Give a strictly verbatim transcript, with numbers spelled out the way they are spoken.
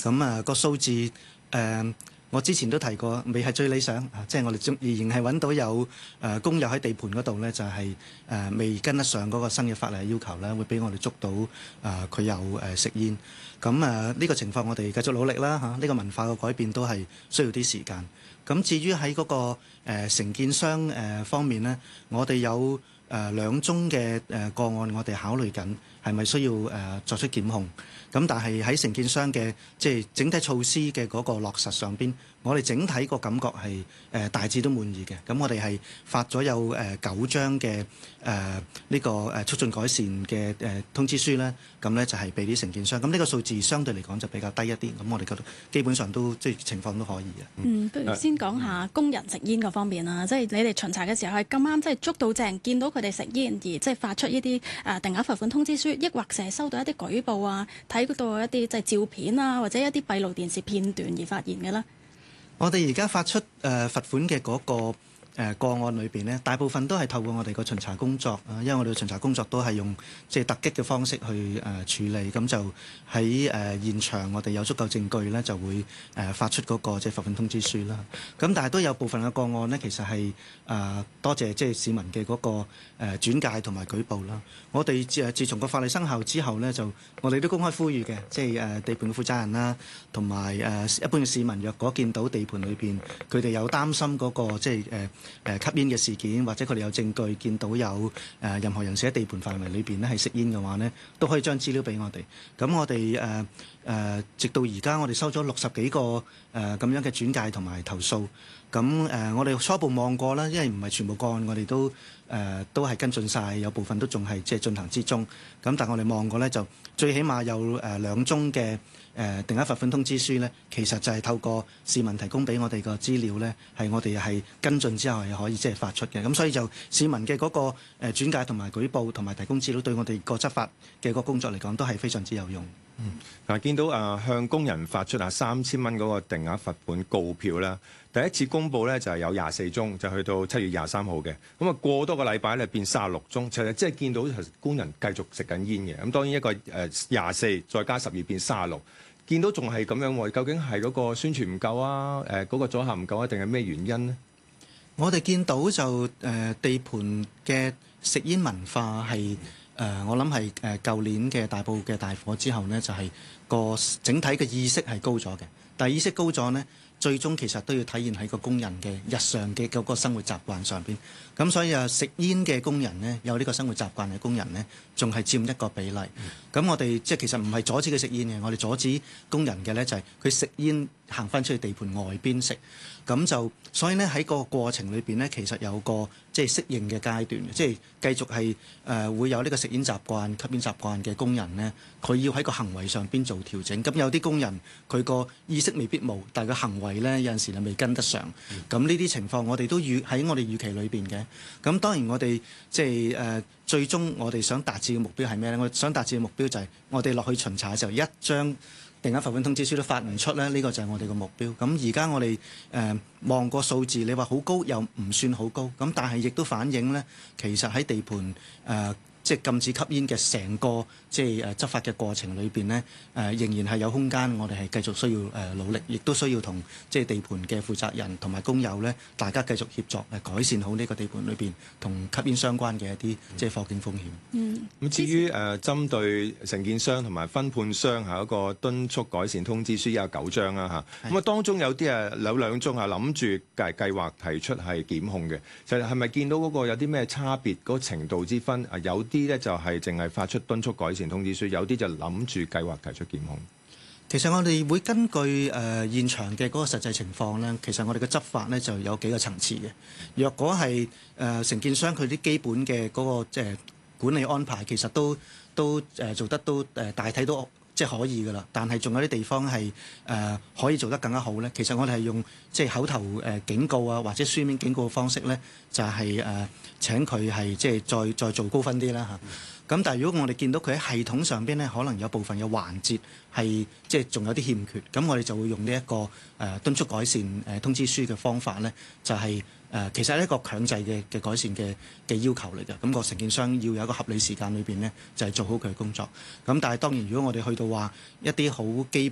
咁啊個數字誒、呃，我之前都提過，未係最理想啊，即係我哋仲仍然係揾到有誒、呃、工友喺地盤嗰度咧，就係、是、誒、呃、未跟得上嗰個新嘅法例要求咧，會俾我哋捉到啊佢、呃、有誒、呃、食煙。咁啊呢個情況我哋繼續努力啦嚇，呢、啊這個文化嘅改變都係需要啲時間。咁至於喺嗰、那個誒、呃、承建商誒、呃、方面咧，我哋有誒、呃、兩宗嘅誒個案，我哋考慮緊係咪需要誒、呃、作出檢控。咁但係喺承建商嘅即係整體措施嘅嗰個落實上邊，我哋整體個感覺係誒、呃、大致都滿意嘅。咁我哋係發咗有誒、呃、九張嘅誒呢個誒促進改善嘅誒、呃、通知書咧。咁咧就係俾啲承建商。咁呢個數字相對嚟講就比較低一啲。咁我哋覺得基本上都即係情況都可以嘅。 嗯，不如先講下工人食煙嗰方面啦。即係你哋巡查嘅時候係咁啱即係捉到正，見到佢哋食煙而即係發出呢啲誒定額罰款通知書，抑或成係收到一啲舉報啊，睇到一啲即係照片啊，或者一啲閉路電視片段而發現嘅咧？ 我哋而家發出誒、呃、罰款嘅嗰、那個。誒、呃、個案裏邊呢，大部分都係透過我哋個巡查工作啊，因為我哋嘅巡查工作都係用即係突擊嘅方式去誒、呃、處理，咁就喺誒、呃、現場我哋有足夠證據呢，就會誒、呃、發出嗰、那個即係罰款通知書啦。咁但係都有部分嘅個案呢，其實係誒、呃、多謝即係市民嘅嗰、那個誒、呃、轉介同埋舉報啦。我哋自自從個法例生效之後呢，就我哋都公開呼籲嘅，即係誒、呃、地盤嘅負責人啦，同埋誒一般嘅市民，若果見到地盤裏邊佢哋有擔心嗰、那個即係誒。呃誒吸煙嘅事件，或者佢哋有證據見到有誒、呃、任何人士喺地盤範圍裏邊咧係食煙嘅話呢，都可以將資料俾我哋。咁我哋誒誒直到而家，我哋收咗六十幾個誒咁、呃、樣嘅轉介同埋投訴。咁誒、呃，我哋初步望過啦，因為唔係全部個案，我哋都誒、呃、都係跟進晒，有部分都仲係即係進行之中。咁但係我哋望過呢，就最起碼有誒、呃、兩宗嘅。誒、呃、定額罰款通知書呢，其實就係透過市民提供俾我哋個資料呢，係我哋係跟進之後係可以即係發出嘅。咁所以就市民嘅嗰、那個誒、呃、轉介同埋舉報同埋提供資料，對我哋個執法嘅個工作嚟講都係非常之有用。 嗯，嗱，見到啊、呃、向工人發出啊三千蚊嗰個定額罰款告票啦，第一次公佈咧就係、是、有廿四宗，就去到七月廿三號嘅。咁啊過多個禮拜咧變三十六宗，其實即係見到工人繼續食緊煙嘅。咁當然一個誒廿四再加十二變三十六，見到仲係咁樣喎。究竟係嗰個宣傳唔夠啊？誒、呃、嗰、那個阻嚇唔夠啊？定係咩原因呢？ 我哋見到就誒、呃、地盤嘅食煙文化係誒、呃，我諗係誒舊年嘅大埔嘅大火之後呢，就係、是、個整體嘅意識係高咗嘅。但係意識高咗呢，最終其實都要體現喺個工人嘅日常嘅嗰個生活習慣上邊。咁所以啊，食煙嘅工人呢，有呢個生活習慣嘅工人呢，仲係佔一個比例。咁、嗯、我哋即係其實唔係阻止佢食煙嘅，我哋阻止工人嘅呢，就係佢食煙行翻出去地盤外邊食。咁就所以呢，喺個過程裏邊呢，其實有個即係適應嘅階段，即係繼續係誒、呃、會有呢個食煙習慣、吸煙習慣嘅工人呢，佢要喺個行為上邊做調整。咁有啲工人佢個意識未必冇，但係個行為呢，有陣時就未跟得上。咁呢啲情況我哋都預喺我哋預期裏邊嘅。咁當然我哋即係誒、呃、最終我哋想達至嘅目標係咩呢？我想達至嘅目標就係我哋落去巡查嘅時候，一張定額罰款通知書都發唔出咧，呢、這個就係我哋嘅目標。咁而家我哋誒望個數字，你話好高又唔算好高，咁但係亦都反映呢，其實喺地盤誒。呃即係禁止吸煙嘅成個即係誒執法嘅過程裏邊呢，誒、呃、仍然係有空間，我哋係繼續需要誒、呃、努力，亦都需要同即係地盤嘅負責人同埋工友呢，大家繼續協作誒改善好呢個地盤裏邊同吸煙相關嘅一啲即係火警風險。嗯，咁至於誒、呃、針對承建商同埋分判商係一個敦促改善通知書有九張啦嚇，咁啊當中有啲誒有兩宗係諗住計計劃提出係檢控嘅，就係咪見到嗰個有啲咩差別嗰、那個、程度之分啊？有啲咧就係淨係發出敦促改善通知書，有啲就諗住計劃提出檢控。 其實我哋會根據誒、呃、現場嘅嗰個實際情況咧，其實我哋嘅執法咧就有幾個層次嘅。若果係誒承建商佢啲基本嘅嗰、那個即係、呃、管理安排，其實都都誒、呃、做得都誒、呃、大體都即係可以㗎啦。但係仲有啲地方係誒、呃、可以做得更加好咧。其實我哋係用即係口頭誒、呃、警告啊，或者書面警告嘅方式咧，就係、是、誒。呃請佢係即係再再做高分啲啦嚇。咁但係如果我哋見到佢喺系統上邊咧，可能有部分嘅環節係即係仲有啲欠缺，咁我哋就會用呢、這、一個誒、呃、敦促改善誒、呃、通知書嘅方法咧，就係、是、誒、呃、其實係一個強制嘅嘅改善嘅嘅要求嚟嘅。咁、那個承建商要有一個合理時間裏邊咧，就係、是、做好佢嘅工作。咁但係當然，如果我哋去到話一啲好基